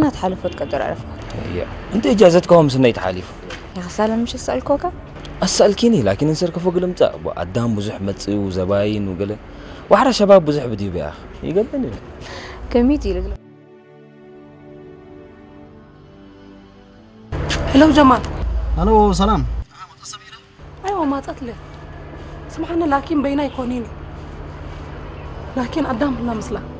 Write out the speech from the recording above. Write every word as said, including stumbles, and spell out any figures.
أنا تحالفت قدر أعرفها هي أنت إجازتكم سنة يتحالف يا سالم مش أسألكوكا أسألكيني لكن إنسر كفوق لمتى قدام بزح متسي وزباين وقله وحرا شباب بزح بديو بياخ يقبلني كميتي لقلب هلو جمال الو سلام ايوه ما تطلع سمحنا لكن بينا يكونيني لكن قدام لا مسلا